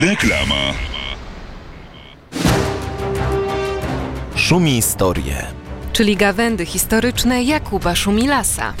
Reklama. Szumistorie, czyli gawędy historyczne Jakuba Szumilasa.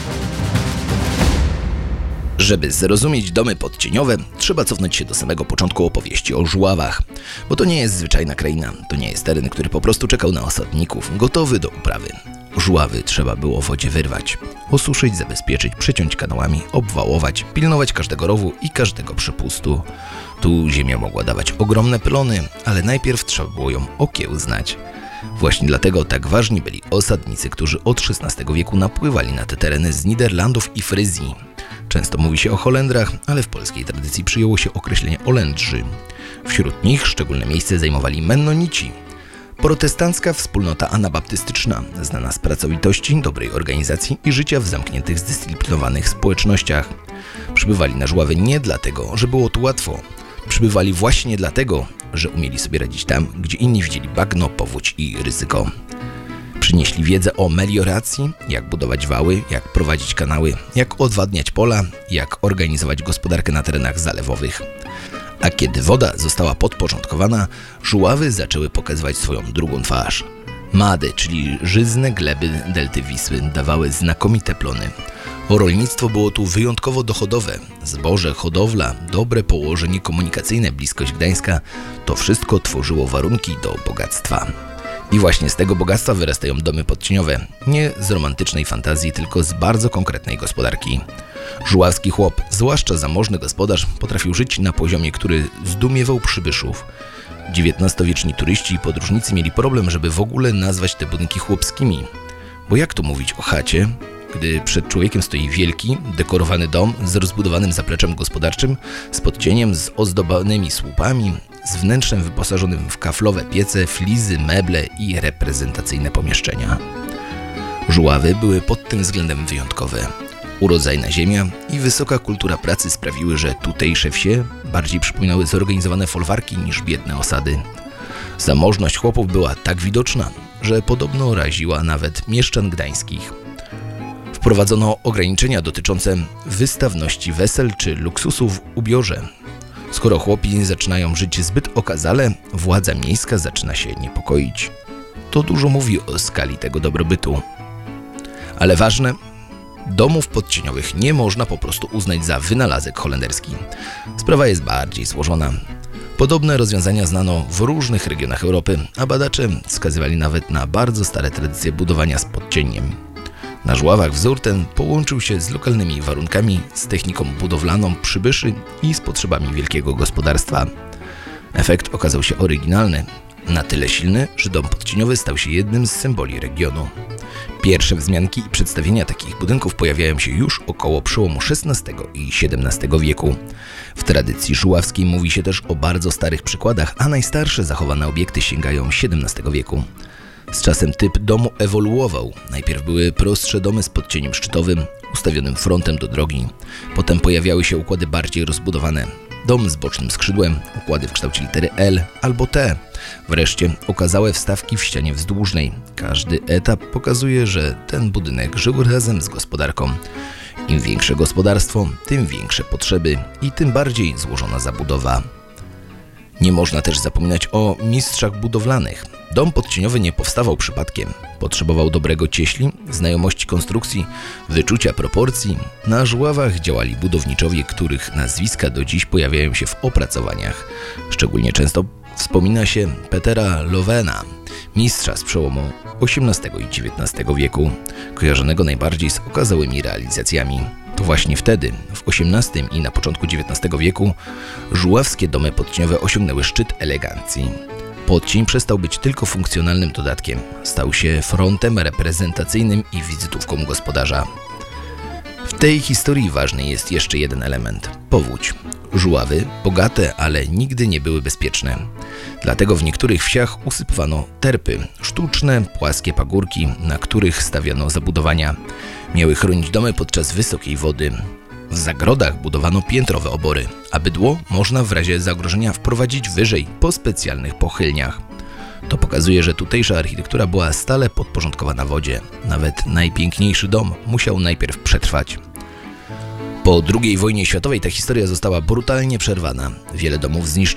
Żeby zrozumieć domy podcieniowe, trzeba cofnąć się do samego początku opowieści o Żuławach. Bo to nie jest zwyczajna kraina, to nie jest teren, który po prostu czekał na osadników, gotowy do uprawy. Żuławy trzeba było w wodzie wyrwać, osuszyć, zabezpieczyć, przeciąć kanałami, obwałować, pilnować każdego rowu i każdego przepustu. Tu ziemia mogła dawać ogromne plony, ale najpierw trzeba było ją okiełznać. Właśnie dlatego tak ważni byli osadnicy, którzy od XVI wieku napływali na te tereny z Niderlandów i Fryzji. Często mówi się o Holendrach, ale w polskiej tradycji przyjęło się określenie Olędrzy. Wśród nich szczególne miejsce zajmowali Mennonici. Protestancka wspólnota anabaptystyczna, znana z pracowitości, dobrej organizacji i życia w zamkniętych, zdyscyplinowanych społecznościach. Przybywali na Żuławy nie dlatego, że było tu łatwo. Przybywali właśnie dlatego, że umieli sobie radzić tam, gdzie inni widzieli bagno, powódź i ryzyko. Przynieśli wiedzę o melioracji, jak budować wały, jak prowadzić kanały, jak odwadniać pola, jak organizować gospodarkę na terenach zalewowych. A kiedy woda została podporządkowana, Żuławy zaczęły pokazywać swoją drugą twarz. Mady, czyli żyzne gleby delty Wisły, dawały znakomite plony. Rolnictwo było tu wyjątkowo dochodowe. Zboże, hodowla, dobre położenie komunikacyjne, bliskość Gdańska – to wszystko tworzyło warunki do bogactwa. I właśnie z tego bogactwa wyrastają domy podcieniowe. Nie z romantycznej fantazji, tylko z bardzo konkretnej gospodarki. Żuławski chłop, zwłaszcza zamożny gospodarz, potrafił żyć na poziomie, który zdumiewał przybyszów. XIX-wieczni turyści i podróżnicy mieli problem, żeby w ogóle nazwać te budynki chłopskimi. Bo jak tu mówić o chacie, gdy przed człowiekiem stoi wielki, dekorowany dom z rozbudowanym zapleczem gospodarczym, z podcieniem, z ozdobanymi słupami, z wnętrzem wyposażonym w kaflowe piece, flizy, meble i reprezentacyjne pomieszczenia. Żuławy były pod tym względem wyjątkowe. Urodzajna ziemia i wysoka kultura pracy sprawiły, że tutejsze wsie bardziej przypominały zorganizowane folwarki niż biedne osady. Zamożność chłopów była tak widoczna, że podobno raziła nawet mieszczan gdańskich. Wprowadzono ograniczenia dotyczące wystawności wesel czy luksusu w ubiorze. Skoro chłopi zaczynają żyć zbyt okazale, władza miejska zaczyna się niepokoić. To dużo mówi o skali tego dobrobytu. Ale ważne, domów podcieniowych nie można po prostu uznać za wynalazek holenderski. Sprawa jest bardziej złożona. Podobne rozwiązania znano w różnych regionach Europy, a badacze wskazywali nawet na bardzo stare tradycje budowania z podcieniem. Na Żuławach wzór ten połączył się z lokalnymi warunkami, z techniką budowlaną przybyszy i z potrzebami wielkiego gospodarstwa. Efekt okazał się oryginalny, na tyle silny, że dom podcieniowy stał się jednym z symboli regionu. Pierwsze wzmianki i przedstawienia takich budynków pojawiają się już około przełomu XVI i XVII wieku. W tradycji żuławskiej mówi się też o bardzo starych przykładach, a najstarsze zachowane obiekty sięgają XVII wieku. Z czasem typ domu ewoluował. Najpierw były prostsze domy z podcieniem szczytowym, ustawionym frontem do drogi. Potem pojawiały się układy bardziej rozbudowane. Dom z bocznym skrzydłem, układy w kształcie litery L albo T. Wreszcie okazałe wstawki w ścianie wzdłużnej. Każdy etap pokazuje, że ten budynek żył razem z gospodarką. Im większe gospodarstwo, tym większe potrzeby i tym bardziej złożona zabudowa. Nie można też zapominać o mistrzach budowlanych. Dom podcieniowy nie powstawał przypadkiem. Potrzebował dobrego cieśli, znajomości konstrukcji, wyczucia proporcji. Na Żuławach działali budowniczowie, których nazwiska do dziś pojawiają się w opracowaniach. Szczególnie często wspomina się Petera Lovena, mistrza z przełomu XVIII i XIX wieku, kojarzonego najbardziej z okazałymi realizacjami. To właśnie wtedy, w XVIII i na początku XIX wieku, żuławskie domy podcieniowe osiągnęły szczyt elegancji. Podcień przestał być tylko funkcjonalnym dodatkiem. Stał się frontem reprezentacyjnym i wizytówką gospodarza. W tej historii ważny jest jeszcze jeden element – powódź. Żuławy, bogate, ale nigdy nie były bezpieczne. Dlatego w niektórych wsiach usypywano terpy, sztuczne, płaskie pagórki, na których stawiano zabudowania. Miały chronić domy podczas wysokiej wody. W zagrodach budowano piętrowe obory, a bydło można w razie zagrożenia wprowadzić wyżej po specjalnych pochylniach. To pokazuje, że tutejsza architektura była stale podporządkowana wodzie. Nawet najpiękniejszy dom musiał najpierw przetrwać. Po II wojnie światowej ta historia została brutalnie przerwana. Wiele domów zniszczono.